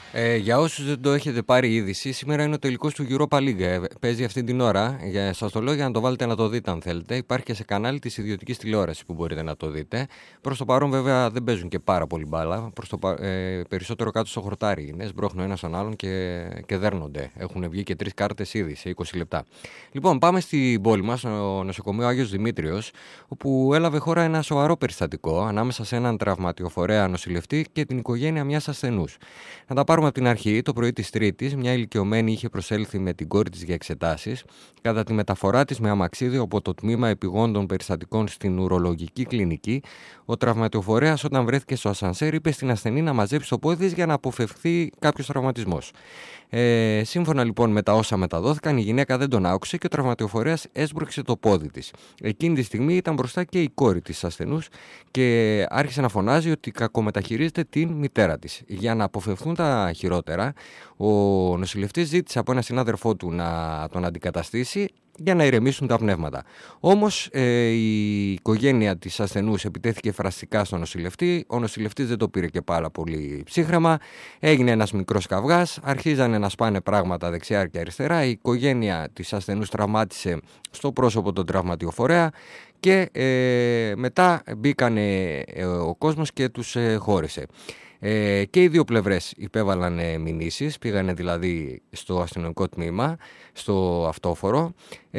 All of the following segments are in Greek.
Για όσους δεν το έχετε πάρει είδηση, σήμερα είναι ο τελικός του Europa League. Παίζει αυτή την ώρα. Σας το λέω για να το βάλετε να το δείτε αν θέλετε. Υπάρχει και σε κανάλι της ιδιωτικής τηλεόρασης που μπορείτε να το δείτε. Προς το παρόν, βέβαια, δεν παίζουν και πάρα πολύ μπάλα. Περισσότερο κάτω στο χορτάρι είναι. Σμπρώχνουν ένα στον άλλον και δέρνονται. Έχουν βγει και 3 κάρτες ήδη σε 20 λεπτά. Λοιπόν, πάμε στην πόλη μας, στο νοσοκομείο Άγιος Δημήτριος, όπου έλαβε χώρα ένα σοβαρό περιστατικό ανάμεσα σε έναν τραυματιοφορέα νοσηλευτή και την οικογένεια μιας ασθενούς. Να τα πάρουμε από την αρχή. Το πρωί της Τρίτης, μια ηλικιωμένη είχε προσέλθει με την κόρη της για εξετάσεις. Κατά τη μεταφορά της με αμαξίδιο από το τμήμα επιγόντων περιστατικών στην ουρολογική κλινική, ο τραυματιοφορέας, όταν βρέθηκε στο ασανσέρ, είπε στην ασθενή να μαζέψει το πόδι της για να αποφευχθεί κάποιος τραυματισμός. Σύμφωνα λοιπόν με τα όσα μεταδόθηκαν, η γυναίκα δεν τον άκουσε και ο τραυματιοφορέας έσπρωξε το πόδι της. Εκείνη τη στιγμή ήταν μπροστά και η κόρη της ασθενούς και άρχισε να φωνάζει ότι κακομεταχειρίζεται την μητέρα της. Για να αποφευθούν τα χειρότερα, ο νοσηλευτής ζήτησε από ένα συνάδελφό του να τον αντικαταστήσει για να ηρεμήσουν τα πνεύματα. Όμως η οικογένεια της ασθενούς επιτέθηκε φραστικά στον νοσηλευτή. Ο νοσηλευτής δεν το πήρε και πάρα πολύ ψύχρεμα. Έγινε ένας μικρός καυγάς. Αρχίζανε να σπάνε πράγματα δεξιά και αριστερά. Η οικογένεια της ασθενούς τραυμάτισε στο πρόσωπο τον τραυματιοφορέα και μετά μπήκανε ο κόσμος και τους χώρισε. Και οι δύο πλευρές υπέβαλαν μηνύσεις, πήγανε δηλαδή στο αστυνομικό τμήμα, στο αυτόφορο.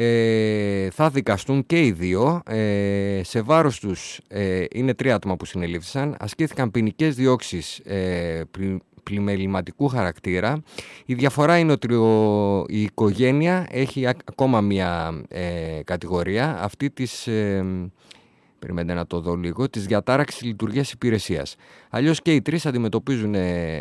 Θα δικαστούν και οι δύο. Σε βάρος τους είναι 3 άτομα που συνελήφθησαν. Ασκήθηκαν ποινικές διώξεις πλημεληματικού χαρακτήρα. Η διαφορά είναι ότι η οικογένεια έχει ακόμα μια κατηγορία, αυτή της... περιμένετε να το δω λίγο, της διατάραξης λειτουργίας υπηρεσίας. Αλλιώς και οι 3 αντιμετωπίζουν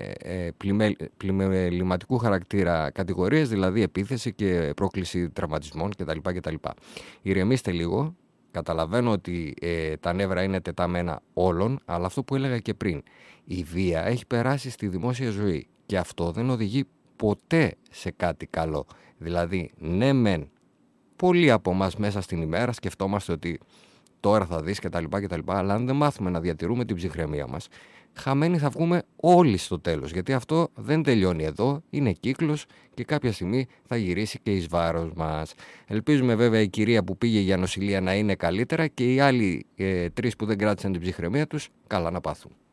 πλημεληματικού χαρακτήρα κατηγορίες, δηλαδή επίθεση και πρόκληση τραυματισμών κτλ. Ηρεμήστε λίγο. Καταλαβαίνω ότι τα νεύρα είναι τεταμένα όλων, αλλά αυτό που έλεγα και πριν, η βία έχει περάσει στη δημόσια ζωή και αυτό δεν οδηγεί ποτέ σε κάτι καλό. Δηλαδή, ναι μεν, πολλοί από εμάς μέσα στην ημέρα σκεφτόμαστε ότι τώρα θα δεις κτλ. Αλλά αν δεν μάθουμε να διατηρούμε την ψυχραιμία μας, χαμένοι θα βγούμε όλοι στο τέλος. Γιατί αυτό δεν τελειώνει εδώ, είναι κύκλος και κάποια στιγμή θα γυρίσει και εις βάρος μας. Ελπίζουμε βέβαια η κυρία που πήγε για νοσηλεία να είναι καλύτερα και οι άλλοι 3 που δεν κράτησαν την ψυχραιμία τους, καλά να πάθουν.